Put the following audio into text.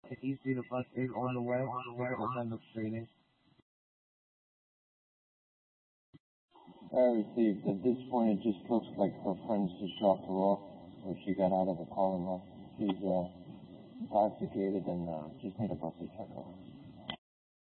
Can you see the bus is on the way? What time the train is? I received. At this point, it just looks like her friends just dropped her off, or she got out of the car and left. She's intoxicated and just need a bus to check her.